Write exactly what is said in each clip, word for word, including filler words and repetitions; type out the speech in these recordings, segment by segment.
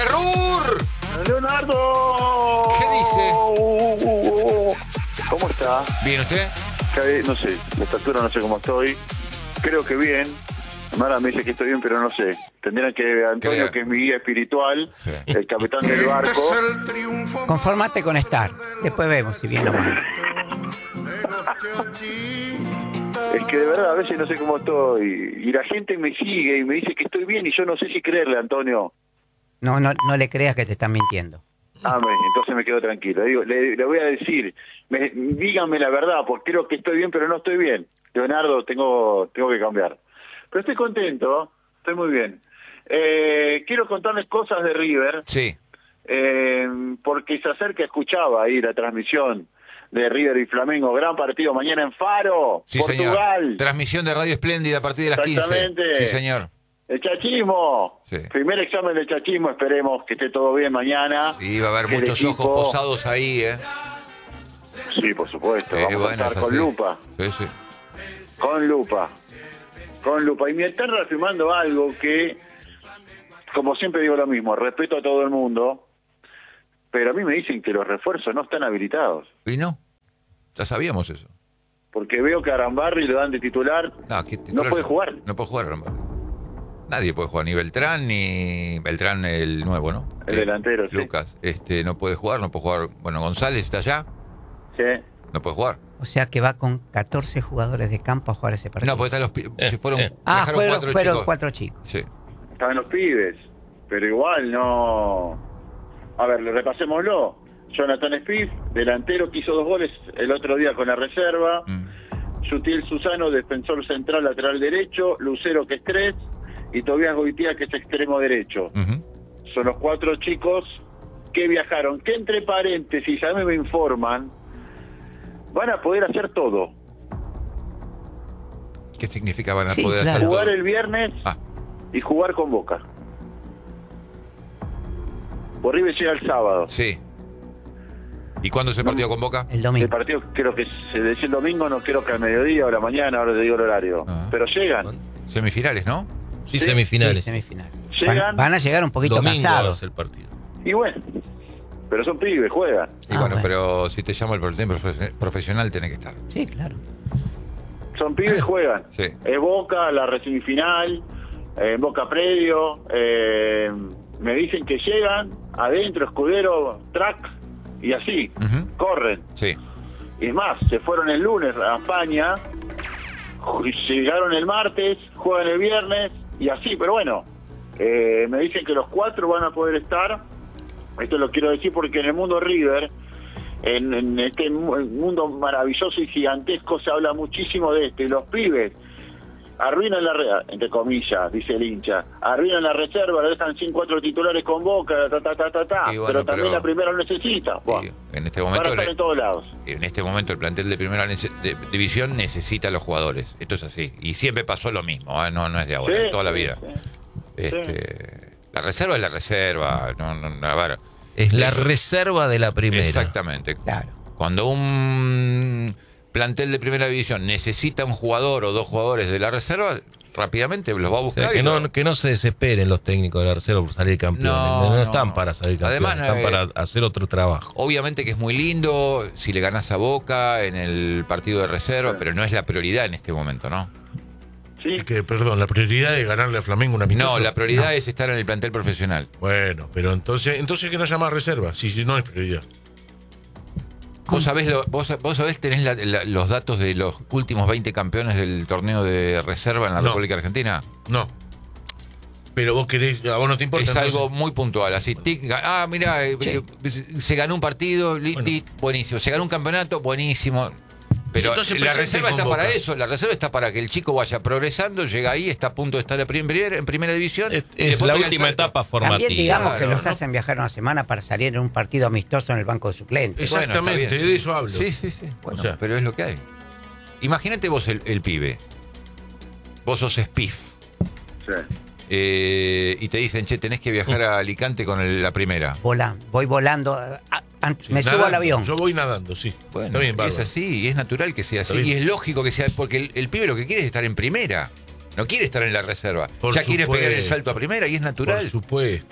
¡Terrur! ¡Leonardo! ¿Qué dice? ¿Cómo está? ¿Bien usted? No sé, a esta altura no sé cómo estoy. Creo que bien. Mara me dice que estoy bien, pero no sé. Tendrían que Antonio, Crea. que es mi guía espiritual, Sí. el capitán del barco. Conformate con estar. Después vemos si bien o mal. Es que de verdad a veces no sé cómo estoy. Y la gente me sigue y me dice que estoy bien y yo no sé si creerle, Antonio. No, no, no le creas que te están mintiendo. Amén, entonces me quedo tranquilo. Digo, le, le voy a decir, me, díganme la verdad, porque creo que estoy bien, pero no estoy bien. Leonardo, tengo, tengo que cambiar. Pero estoy contento, estoy muy bien. Eh, quiero contarles cosas de River. Sí. Eh, porque se acerca, escuchaba ahí la transmisión de River y Flamengo. Gran partido mañana en Faro, Sí, Portugal. señor. Transmisión de Radio Espléndida a partir de las quince. Exactamente. Sí, señor. El chachismo. Sí. Primer examen del chachismo, esperemos que esté todo bien mañana. Y va a haber Que el muchos equipo- ojos posados ahí, ¿eh? Sí, por supuesto. Eh, Vamos bueno, a es estar con así. lupa. Sí, sí. Con lupa. Con lupa. Y me están reafirmando algo que, como siempre digo lo mismo, respeto a todo el mundo, pero a mí me dicen que los refuerzos no están habilitados. Y no. Ya sabíamos eso. Porque veo que a Arambarri lo dan de titular. No, ¿qué No titular? puede jugar. No puede jugar, Ramón. Nadie puede jugar, ni Beltrán, ni Beltrán el nuevo, ¿no? El Eh, delantero, sí. Lucas, este, no puede jugar, no puede jugar. Bueno, González está allá, Sí. no puede jugar. O sea que va con catorce jugadores de campo a jugar ese partido. No, porque están los pi- se fueron, Ah, dejaron fueron, cuatro fueron chicos. cuatro chicos. Sí. Estaban los pibes. Pero igual no. A ver, repasémoslo. Jonathan Spiff, delantero, que hizo dos goles el otro día con la reserva. Mm. Yutiel Susano, defensor central, lateral derecho. Lucero, que es tres. Y Tobias Goitia, que es extremo derecho. Ujú. Son los cuatro chicos que viajaron. Que entre paréntesis, a mí me informan, van a poder hacer todo. ¿Qué significa van a Sí, poder claro. hacer Jugar todo? el viernes Ah, y jugar con Boca. Por River llega el sábado. sí. ¿Y cuándo es el partido con Boca? El El domingo. partido creo que se decía el domingo, no creo que al mediodía o a la mañana, ahora te digo el horario. Ah. Pero llegan. Semifinales, ¿no? Sí, Sí, semifinales. Sí, semifinal. Llegan. Van, van a llegar un poquito Domingo cansados. es el partido. Y bueno, pero son pibes, juegan. Y Ah, bueno, bueno. pero si te llamo el portero profe- profesional, tenés que estar. Sí, claro. Son pibes, juegan. Sí. Es Boca, la semifinal, eh, Boca Predio. eh, me dicen que llegan, adentro, Escudero, track, y así, Ujú. corren. Sí. Y es más, se fueron el lunes a España, ju- llegaron el martes, juegan el viernes, y así, pero bueno, eh, me dicen que los cuatro van a poder estar. Esto lo quiero decir porque en el mundo River, en, en este mu- mundo maravilloso y gigantesco, se habla muchísimo de esto, y los pibes arruinan la re- entre comillas, dice el hincha, arruinan la reserva, lo dejan sin cuatro titulares con Boca, ta ta ta ta ta, Y bueno, pero también pero- la primera lo necesita. Buah, Y en este van a momento estar en todos lados. en este momento el plantel de primera nece- de- división necesita a los jugadores. Esto es así. Y siempre pasó lo mismo, ¿eh? no, no es de ahora, Sí, de toda la sí, vida. sí. Este, la reserva es la reserva. No, no, a ver, Es la Eso- reserva de la primera. exactamente. Claro. Cuando un plantel de primera división necesita un jugador o dos jugadores de la reserva, rápidamente los va a O buscar. sea, que y lo- no, que no se desesperen los técnicos de la reserva por salir campeones. No, No, no, están no. para salir campeones, Además, están eh, para hacer otro trabajo. Obviamente que es muy lindo si le ganás a Boca en el partido de reserva, pero no es la prioridad en este momento, ¿no? Sí, Es que, perdón, la prioridad es ganarle a Flamengo una amistoso. No, la prioridad es estar en el plantel profesional. Bueno, pero entonces, entonces que no haya más reserva, si, si no es prioridad. Vos sabés, lo- vos, vos sabés, tenés la- la- los datos de los últimos veinte campeones del torneo de reserva en la No. República Argentina. No. Pero vos querés, a vos no te importa. Es entonces? algo muy puntual, así, tic, ga- ah, mira, eh, eh, se ganó un partido, li- Bueno. li- buenísimo, se ganó un campeonato, buenísimo. Pero Entonces la presente reserva con está para Boca. eso, la reserva está para que el chico vaya progresando, llega ahí, está a punto de estar en primera, en primera división. Es, y es después la pega el última salto. etapa formativa. También digamos Claro, que los ¿no? hacen viajar una semana para salir en un partido amistoso en el banco de suplentes. Bueno, Exactamente, está bien, de sí. eso hablo. Sí, sí, sí. Bueno, O sea. pero es lo que hay. Imagínate vos el, el pibe. Vos sos Spiff. sí. eh, y te dicen, che, tenés que viajar a Alicante con el- la primera. Vola, voy volando. ah, ah, Sí, me subo nadando. al avión. Yo voy nadando, sí. Bueno, Está bien, es bárbaro. así, y es natural que sea así. Está Y bien. es lógico que sea, porque el, el pibe lo que quiere es estar en primera. No quiere estar en la reserva. Por ya quiere supuesto. pegar el salto a primera y es natural. Por supuesto.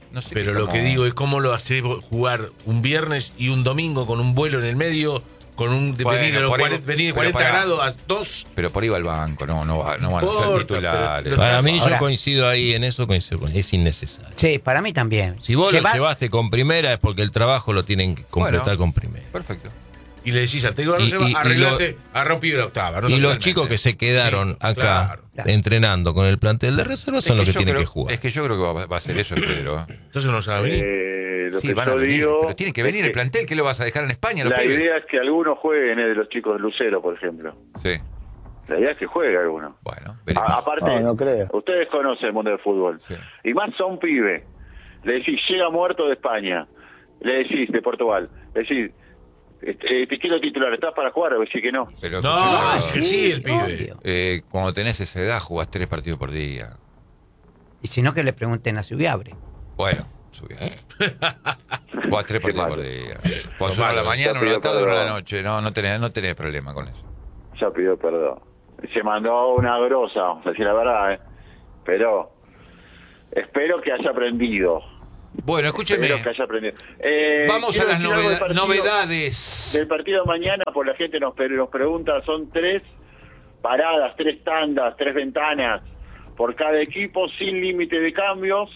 No sé Pero qué lo como- que digo es cómo lo hace jugar un viernes y un domingo con un vuelo en el medio, con un de Bueno, venir de los por ahí- cuarenta, venir de pero cuarenta pará. grados a dos. Pero por ahí va al banco, no, no, va- no van a ser Importa, titulares. pero- Para mí, Ahora- yo coincido ahí en eso, coincido con es innecesario. Sí, para mí también. Si vos Llevar- lo llevaste con primera es porque el trabajo lo tienen que completar Bueno. con primera. Perfecto. Y le decís al técnico, no Y- se va, y- y arreglate, agarra un pibe de la octava. no Y seas los tremendo. chicos que se quedaron Sí, acá claro. entrenando con el plantel de reserva son Es los que yo tienen creo- que jugar. Es que yo creo que va, va a ser eso, Pedro. Entonces no sabe venir. Eh, lo Sí, que van a yo venir, digo pero tiene que venir es el plantel. ¿Qué lo vas a dejar en España, los La pibes? idea es que algunos jueguen, eh, de los chicos de Lucero, por ejemplo. Sí, La idea es que juegue alguno. bueno, veremos. A- aparte, No, no creo. ustedes conocen el mundo del fútbol. Sí. Y más son pibe. Le decís, llega muerto de España. Le decís, de Portugal. Le decís, eh, te quiero titular, ¿estás para jugar? Le decís que no. Pero, No, escuchá, es que sí, el pibe. obvio. eh, cuando tenés esa edad, jugás tres partidos por día. Y si no, que le pregunten a Subiabre. Bueno, subí. Jugás tres Qué partidos malo. por día. Jugás Sos uno a la malo, mañana, ya uno a la pidió tarde, uno a la perdón. noche. No, no tenés, no tenés problema con eso. Ya pidió perdón. Se mandó una grosa, vamos a decir la verdad, ¿eh? Pero espero que haya aprendido. Bueno, escúcheme. Espero que haya aprendido. Eh, Vamos a quiero las decir algo del noveda- partido- novedades. Del partido de mañana, por la gente nos, pre- nos pregunta, son tres paradas, tres tandas, tres ventanas por cada equipo, sin límite de cambios.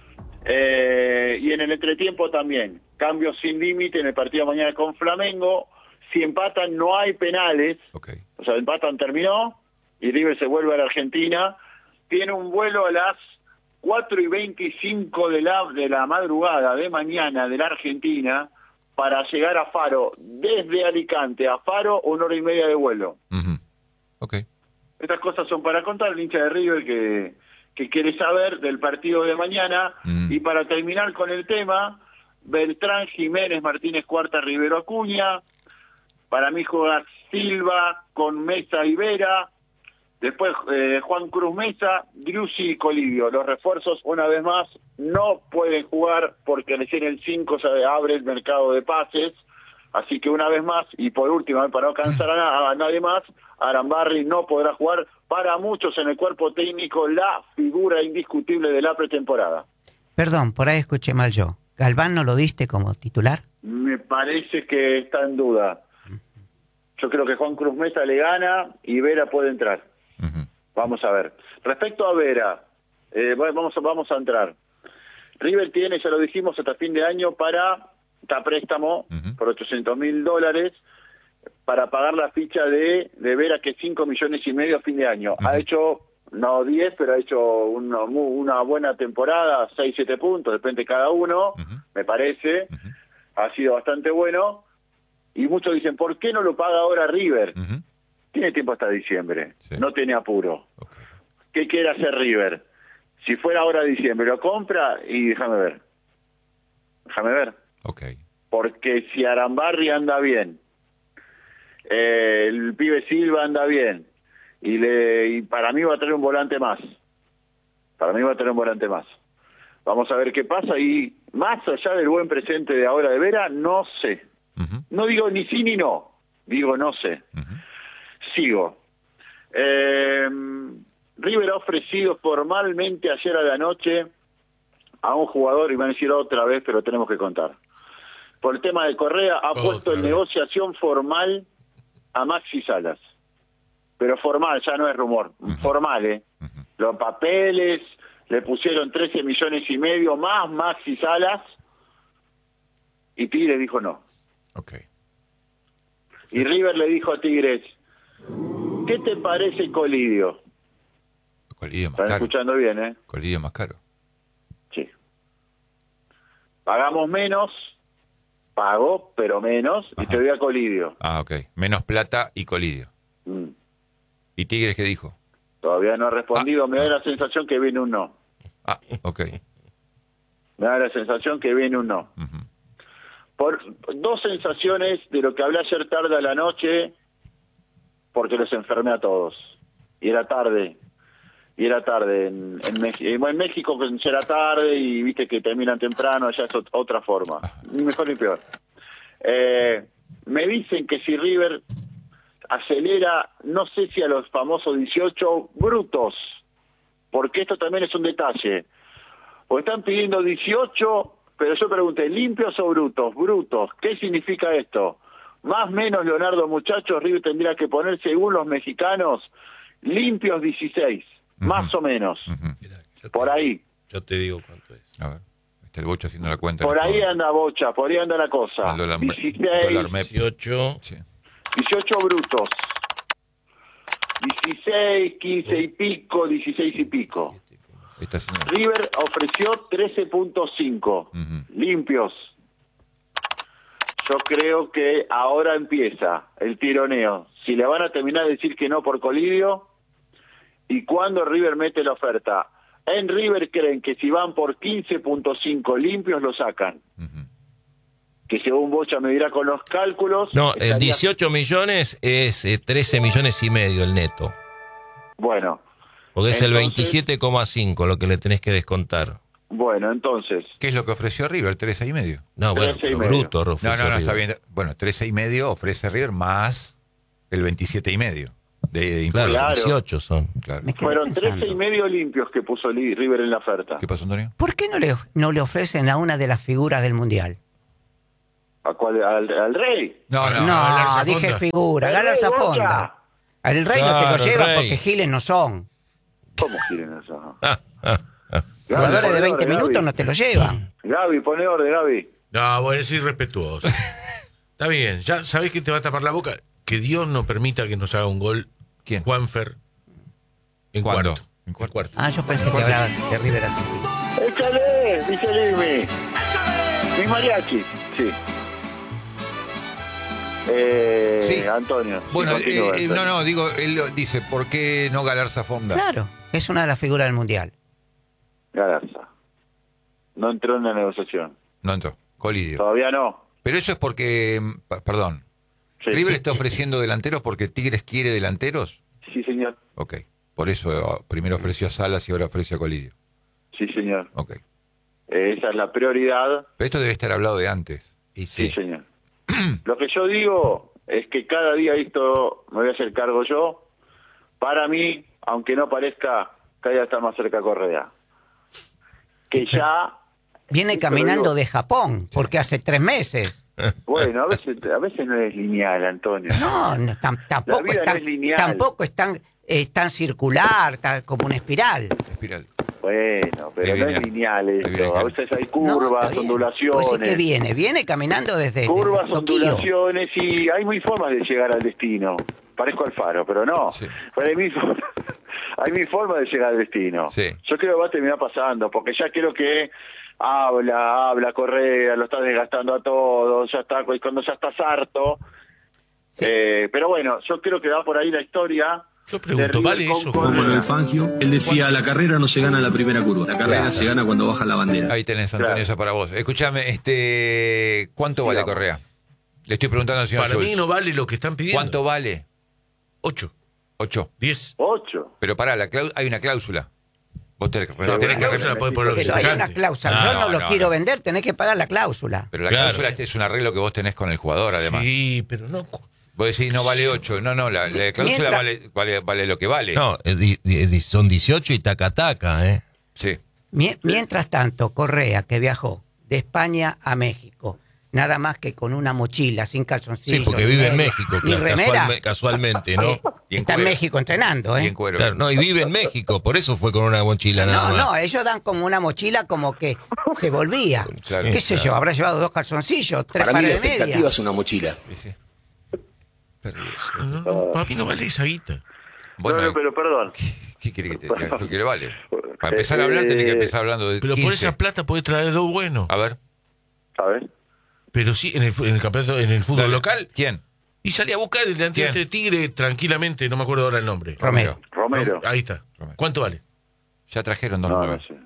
Eh, y en el entretiempo también, cambios sin límite en el partido de mañana con Flamengo. Si empatan no hay penales, Ok. o sea, empatan terminó y River se vuelve a la Argentina. Tiene un vuelo a las cuatro y veinticinco de la, de la madrugada de mañana de la Argentina para llegar a Faro. Desde Alicante a Faro, una hora y media de vuelo. Ujú. Ok. Estas cosas son para contar el hincha de River que, que quiere saber del partido de mañana. Mm. Y para terminar con el tema, Beltrán, Jiménez, Martínez, Cuarta, Rivero, Acuña. Para mí juega Silva con Mesa y Vera. Después eh, Juan Cruz Mesa, Driussi y Colidio. Los refuerzos, una vez más, no pueden jugar porque recién el cinco se abre el mercado de pases. Así que una vez más, y por último, para no cansar a, na- a nadie más, Arambarri no podrá jugar. Para muchos en el cuerpo técnico, la figura indiscutible de la pretemporada. Perdón, por ahí escuché mal yo. ¿Galván no lo diste como titular? Me parece que está en duda. Yo creo que Juan Cruz Mesa le gana y Vera puede entrar. Ujú. Vamos a ver. Respecto a Vera, eh, va- vamos, a, vamos a entrar. River tiene, ya lo dijimos, hasta fin de año para está préstamo Ujú. por ochocientos mil dólares para pagar la ficha de, de Vera, que es cinco millones y medio a fin de año. Ujú. Ha hecho, no diez, pero ha hecho una, mu- una buena temporada, seis, siete puntos, depende cada uno, Ujú. me parece. Ujú. Ha sido bastante bueno. Y muchos dicen, ¿por qué no lo paga ahora River? Ujú. Tiene tiempo hasta diciembre, Sí. no tiene apuro. Ok. ¿Qué quiere hacer River? Si fuera ahora diciembre, lo compra y déjame ver. Déjame ver. Ok. Porque si Arambarri anda bien, eh, el pibe Silva anda bien, y, le, y para mí va a tener un volante más. Para mí va a tener un volante más. Vamos a ver qué pasa y más allá del buen presente de ahora de Vera, no sé. Ujú. No digo ni sí ni no, digo no sé. Ujú. Sigo. Eh, River ha ofrecido formalmente ayer a la noche a un jugador, y van a decir otra vez, pero tenemos que contar. Por el tema de Correa, ha Otra puesto en vez. negociación formal a Maxi Salas. Pero formal, ya no es rumor. Formal, ¿eh? Ujú. Los papeles, le pusieron trece millones y medio más Maxi Salas, y Tigres dijo no. Ok. Y River le dijo a Tigres, ¿qué te parece Colidio? Colidio más Están caro. escuchando bien, ¿eh? Colidio más caro. Sí. Pagamos menos, pago, pero menos, y Ajá. te doy a Colidio. Ah, ok. Menos plata y Colidio. Mm. ¿Y Tigres qué dijo? Todavía no ha respondido, me da la sensación que viene un no. Ah, ok. Me da la sensación que viene un no. Ujú. Por dos sensaciones de lo que hablé ayer tarde a la noche, porque los enfermé a todos. Y era tarde. Y era tarde. En, en, México, en México que ya era tarde y viste que terminan temprano, allá es ot- otra forma. Ni mejor ni peor. Eh, me dicen que si River acelera, no sé si a los famosos dieciocho brutos, porque esto también es un detalle. O están pidiendo dieciocho, pero yo pregunté, ¿limpios o brutos? Brutos. ¿Qué significa esto? Más o menos, Leonardo, muchachos, River tendría que poner, según los mexicanos, limpios dieciséis. Uh-huh. Más o menos. Uh-huh. Mirá, yo por te, ahí. Yo te digo cuánto es. A ver. Está el Bocha haciendo la cuenta. Por ahí anda Bocha, por ahí anda la cosa. El dólar, dieciséis, dólar M E P. dieciocho. Sí. dieciocho brutos. dieciséis, quince y pico, dieciséis y pico. Está haciendo... River ofreció trece punto cinco. Uh-huh. Limpios. Yo creo que ahora empieza el tironeo. Si le van a terminar de decir que no por Colidio, y cuando River mete la oferta. En River creen que si van por quince punto cinco limpios lo sacan. Uh-huh. Que según Bocha me dirá con los cálculos... No, estaría... el dieciocho millones es eh, trece millones y medio el neto. Bueno. Porque es entonces, el veintisiete coma cinco lo que le tenés que descontar. Bueno, entonces... ¿Qué es lo que ofreció River? trece y medio. No, bueno, pero bruto. No, no, no, River. está bien. Bueno, trece y medio ofrece River más el veintisiete y medio. De, de claro, claro, dieciocho son. Claro. Fueron trece y medio limpios que puso River en la oferta. ¿Qué pasó, Antonio? ¿Por qué no le, no le ofrecen a una de las figuras del Mundial? ¿A cuál? ¿Al, al Rey? No, no, No, Galarza dije Fonda. figura, El Galarza Rey, Fonda. Bocha. Al Rey no Claro, te lo el lleva Rey. porque giles no son. ¿Cómo quieren eso? Ah, ah, ah. Jugadores de pone veinte orden, minutos Gaby. no te lo llevan. Gaby, pone orden, Gaby. No, bueno, es irrespetuoso. Está bien, ya sabés que te va a tapar la boca. Que Dios no permita que nos haga un gol. ¿Quién? Juanfer. En ¿Cuándo? cuarto. En cuarto. cuarto. Ah, yo pensé que hablaba de River Argentina. ¡Échale! Dice Limi. Mi mariachi. Sí. Eh, Sí. Antonio. sí, Bueno, continúa, eh, eh, Antonio. no, no, digo, él lo dice, ¿por qué no Galarza Fonda? Claro, es una de las figuras del Mundial. Galarza. No entró en la negociación. No entró, Colidio. Todavía no. Pero eso es porque, mm, pa- perdón, Sí. ¿River está ofreciendo delanteros porque Tigres quiere delanteros? Sí, señor. Ok, por eso eh, primero ofreció a Salas y ahora ofrece a Colidio. Sí, señor. Ok. Eh, esa es la prioridad. Pero esto debe estar hablado de antes. Y Sí, sí. señor. Lo que yo digo es que cada día esto me voy a hacer cargo yo. Para mí, aunque no parezca, cada día está más cerca Correa. Que ya... Viene Pero caminando digo- de Japón, porque hace tres meses. Bueno, a veces, a veces no es lineal, Antonio. No, no, tam- tampoco, vida es tan, no es lineal. tampoco es tan, es tan circular, tan- como una espiral. Espiral. Bueno, pero Ahí no viene. es lineal Ahí viene, esto. A claro. veces hay No, curvas, está bien. ondulaciones. Pues sí que viene, viene caminando desde, Curvas, desde Tokio. ondulaciones y hay muy formas de llegar al destino. Parezco Alfaro, pero no. Sí. Pero hay mil, hay mil formas de llegar al destino. Sí. Yo creo que va a terminar pasando, porque ya creo que habla, habla, Correa, lo está desgastando a todos, ya está, cuando ya estás harto. Sí. Eh, pero bueno, yo creo que va por ahí la historia. Yo pregunto, de ¿vale River eso? con como Correa. Manuel Fangio, él decía, la carrera no se gana en la primera curva, la carrera Claro. se gana cuando baja la bandera. Ahí tenés, Antonio, Claro. esa para vos. Escúchame, este, ¿cuánto vale Digamos. Correa? Le estoy preguntando al señor Para Schultz. mí no vale lo que están pidiendo. ¿Cuánto vale? Ocho, Ocho. diez. Ocho. Pero pará, la clau- hay una cláusula. Vos tenés que No, tenés que Bueno, cláusula puede poner lo que Pero se hay te una cante. cláusula. Ah, Yo no, no, lo no, quiero no. vender, tenés que pagar la cláusula. Pero la Claro. cláusula es un arreglo que vos tenés con el jugador, además. Sí, pero no. Vos decís, no vale ocho. No, no, la, la cláusula Mientras- vale, vale, vale lo que vale. No, eh, di- di- son dieciocho y taca taca, ¿eh? Sí. Mie- Mientras tanto, Correa, que viajó de España a México, nada más que con una mochila, sin calzoncillos. Sí, porque ni vive en media, México, ni claro, remera. casualme- casualmente, ¿no? Eh, Y en está en cuero. México entrenando, Y ¿eh? en cuero. Claro, no, y vive en México, por eso fue con una mochila nada No, más. no, ellos dan como una mochila como que se volvía. Claro, ¿Qué sé claro. yo? Habrá llevado dos calzoncillos, tres Para mí la pares de expectativa media. es una mochila. Sí, sí. Pero, No, no, para mí no vale esa guita. bueno, no, no, pero perdón. ¿qué quiere que te diga? Lo que le vale. Para empezar a hablar, Eh, tenés que empezar hablando de Pero por quince. esa plata puede traer dos buenos. A ver. A ver. Pero sí, en el, fu- en el campeonato, en el fútbol Dale. local. ¿Quién? Y salí a buscar el delantero ¿Quién? de Tigre tranquilamente, no me acuerdo ahora el nombre. Romero. Romero. Ahí está. Romero. ¿Cuánto vale? Ya trajeron dos No, nueve. no sé.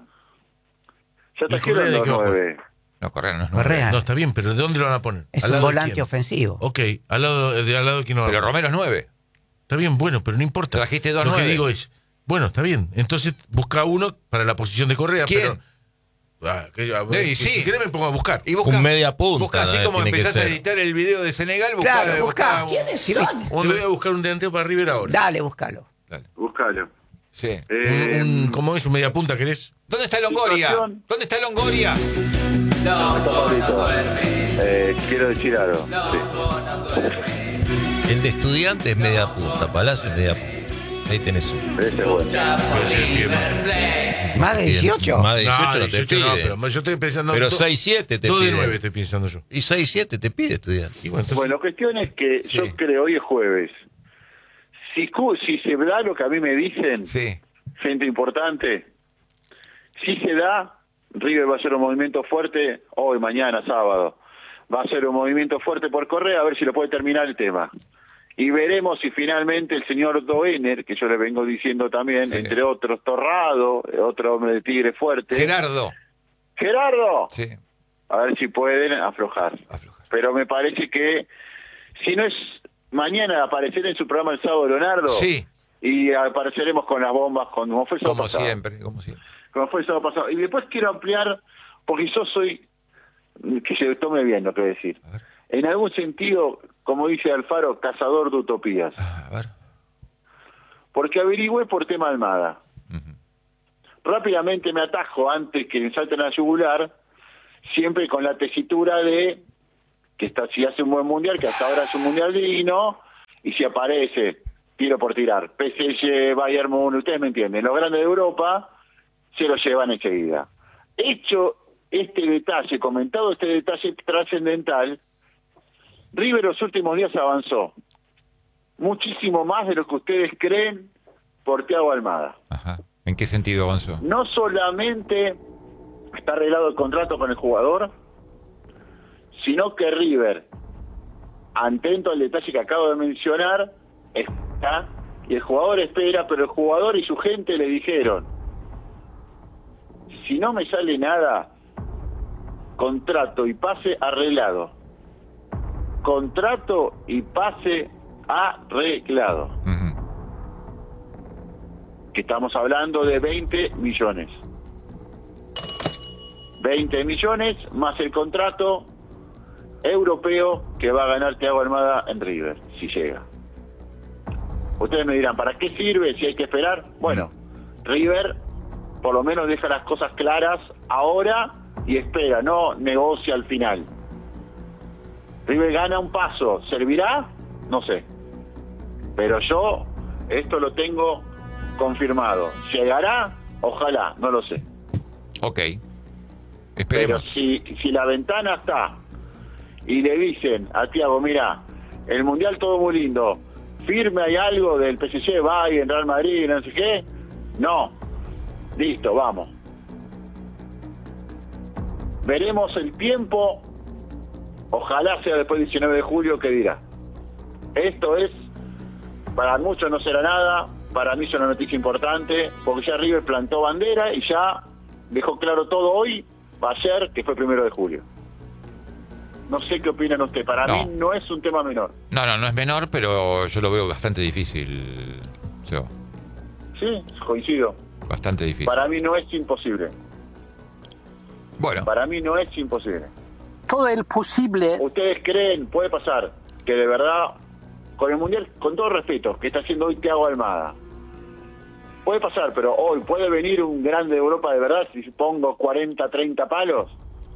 Ya ¿Y Correa trajeron de los qué va a jugar? nueve. No, Correa no es nueve. Correa No, está bien, pero ¿de dónde lo van a poner? es ¿Al un lado de volante quién? ofensivo. Ok, al lado de, al lado de quién no va a Pero poner. Romero es nueve. Está bien, bueno, pero no importa. Trajiste dos Lo que nueve. digo es, bueno, está bien. Entonces busca uno para la posición de Correa. ¿Quién? Pero, Ah, que, a- No, que y sí. Si querés me pongo a buscar. Y busca, Un media punta, busca así eh, como tiene que empezaste a ser. editar el video de Senegal. Busca, Claro, busca. un- ¿Quiénes un- son? Yo voy a buscar un delantero para River ahora. Dale, búscalo. Dale. Búscalo. Sí. Eh, Un, un- ¿Cómo es? ¿Un media punta querés? ¿Dónde está Longoria? situación- ¿Dónde está Longoria? Pablito, eh, quiero decir algo. Sí. El de estudiante es media punta, Palacio es media punta. Ahí tenés uno. Ese es bueno. Puede ser el pie más. ¿Más de dieciocho? Más de dieciocho No, no, te dieciocho no, pide. pero yo estoy pensando. Pero do- seis siete te dos de pide. nueve estoy pensando yo. Y seis siete te pide estudiante. Y bueno, entonces, Bueno, cuestión es que Sí. yo creo, hoy es jueves. Si, cu- si se da lo que a mí me dicen, Sí. gente importante, si se da, River va a hacer un movimiento fuerte hoy, mañana, sábado. Va a hacer un movimiento fuerte por Correa a ver si lo puede terminar el tema. Y veremos si finalmente el señor Doener, que yo le vengo diciendo también, Sí. entre otros, Torrado, otro hombre de Tigre fuerte. Gerardo. Gerardo, Sí. a ver si pueden aflojar. Aflojar. Pero me parece que si no es mañana aparecer en su programa el sábado, Leonardo, Sí. y apareceremos con las bombas, con, como fue el sábado Como pasado. siempre, como siempre. Como fue el sábado pasado. Y después quiero ampliar, porque yo soy, que se tome bien lo que voy a decir. A ver. En algún sentido, como dice Alfaro, cazador de utopías. Ah, a ver. Porque averigüé por tema Almada. Ujú. Rápidamente me atajo antes que me salten a la yugular, siempre con la tesitura de que está, si hace un buen mundial, que hasta ahora es un mundial digno, y si aparece, tiro por tirar, P S G, Bayern Múnich, ustedes me entienden, los grandes de Europa se lo llevan enseguida. Hecho este detalle, comentado este detalle trascendental, River los últimos días avanzó muchísimo más de lo que ustedes creen por Thiago Almada. Ajá. ¿En qué sentido avanzó? No solamente está arreglado el contrato con el jugador, sino que River, atento al detalle que acabo de mencionar, está, y el jugador espera, pero el jugador y su gente le dijeron, si no me sale nada, contrato y pase arreglado. Contrato y pase arreglado. Ujú. Que estamos hablando de veinte millones. veinte millones más el contrato europeo que va a ganar Thiago Almada en River, si llega. Ustedes me dirán, ¿para qué sirve si hay que esperar? Bueno, River por lo menos deja las cosas claras ahora y espera, no negocia al final. River gana un paso, ¿servirá? No sé. Pero yo esto lo tengo confirmado. ¿Llegará? Ojalá, no lo sé. Ok. Pero Esperemos. si, si la ventana está y le dicen a Thiago, mira, el Mundial todo muy lindo, firme hay algo del P S G, Bayern, Real Madrid, no sé qué, no, listo, vamos. Veremos el tiempo, ojalá sea después del diecinueve de julio que dirá. Esto es, para muchos no será nada, para mí es una noticia importante, porque ya River plantó bandera y ya dejó claro todo hoy, ayer, que fue primero de julio. No sé qué opinan ustedes, para No. mí no es un tema menor. No, no, no es menor, pero yo lo veo bastante difícil. Yo, Sí, coincido. bastante difícil. Para mí no es imposible. Bueno, Para mí no es imposible. Todo el posible. ¿Ustedes creen, puede pasar, que de verdad, con el Mundial, con todo respeto, que está haciendo hoy Thiago Almada, puede pasar, pero hoy puede venir un grande de Europa de verdad si pongo cuarenta, treinta palos?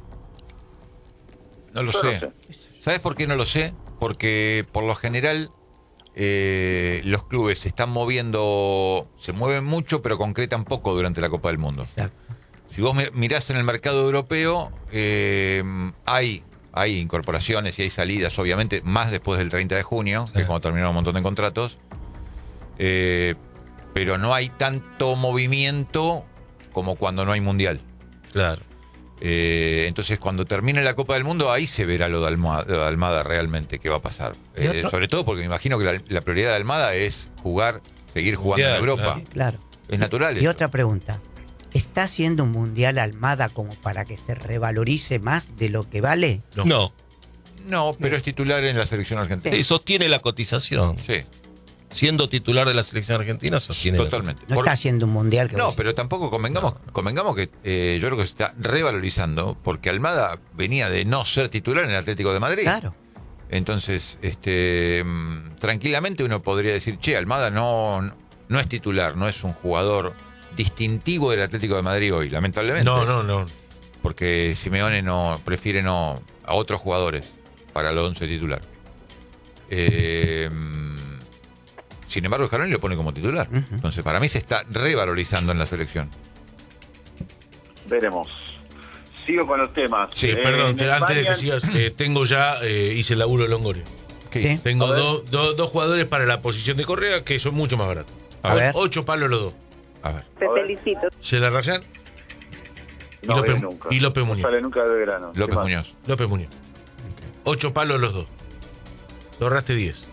no lo Yo no sé. sé. ¿Sabes por qué no lo sé? Porque por lo general eh, los clubes se están moviendo, se mueven mucho, pero concretan poco durante la Copa del Mundo. Exacto. Si vos me- mirás en el mercado europeo, eh, hay, hay incorporaciones y hay salidas, obviamente, más después del treinta de junio, que es cuando terminaron un montón de contratos, eh, pero no hay tanto movimiento como cuando no hay mundial. Claro. Eh, entonces, cuando termine la Copa del Mundo, ahí se verá lo de Almada, de Almada realmente, qué va a pasar. Y Eh, otro- sobre todo porque me imagino que la, la prioridad de Almada es jugar, seguir jugando Mundial, en Europa. Claro. Es natural. Y eso. otra pregunta. ¿Está haciendo un mundial Almada como para que se revalorice más de lo que vale? No. No. No, pero es titular en la selección argentina. Sí, sostiene la cotización. Sí, Siendo titular de la selección argentina, sostiene la totalmente. No Por- está haciendo un mundial que No, vos- pero tampoco convengamos, convengamos que eh, yo creo que se está revalorizando porque Almada venía de no ser titular en el Atlético de Madrid. Claro. Entonces, este, mm, tranquilamente uno podría decir, che, Almada no, no es titular, no es un jugador distintivo del Atlético de Madrid hoy, lamentablemente. No, no, no. Porque Simeone no prefiere no a otros jugadores para el once titular. Eh, sin embargo, Scaloni lo pone como titular. Uh-huh. Entonces, para mí se está revalorizando en la selección. Veremos. Sigo con los temas. Sí, eh, perdón, te, antes España... de que sigas, eh, tengo ya, eh, hice el laburo de Longoria. ¿Sí? Tengo dos do, do jugadores para la posición de Correa que son mucho más baratos. A, a ver. Ocho palos los dos. A ver. Te felicito. ¿Se la rayan? Y, no López, nunca. y López Muñoz. No sale nunca de Belgrano. López Muñoz. López Muñoz. Okay. Ocho palos los dos. Lo ahorraste diez.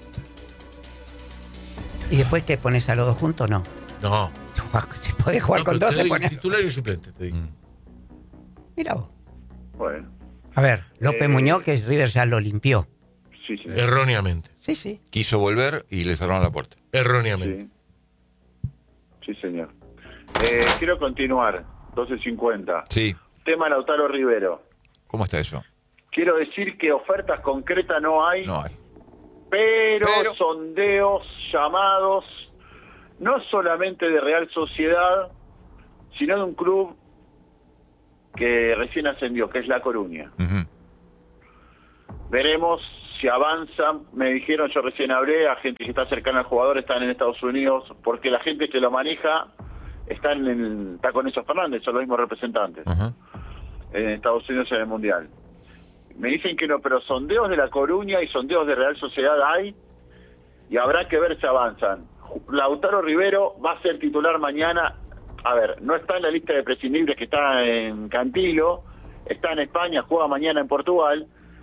¿Y después te pones a los dos juntos? No. No. Se puede jugar no, con dos, se pone. Titular y suplente, te digo. Mm. Mira vos. Bueno. A ver, López eh, Muñoz, que River ya lo limpió. Sí, sí. Erróneamente. Sí, sí. Quiso volver y le cerraron la puerta. Erróneamente. Sí, sí señor. Eh, quiero continuar. doce cincuenta. Sí. Tema Lautaro Rivero. ¿Cómo está eso? Quiero decir que ofertas concretas no hay. No hay. Pero, pero sondeos, llamados, no solamente de Real Sociedad, sino de un club que recién ascendió, que es La Coruña. Uh-huh. Veremos si avanzan. Me dijeron, yo recién hablé, a gente que está cercana al jugador, están en Estados Unidos, porque la gente que lo maneja está, en el, está con esos Fernández, son los mismos representantes. Uh-huh. En Estados Unidos en el Mundial. Me dicen que no, pero sondeos de La Coruña y sondeos de Real Sociedad hay, y habrá que ver si avanzan. Lautaro Rivero va a ser titular mañana. A ver, no está en la lista de prescindibles que está en Cantilo, está en España, juega mañana en Portugal,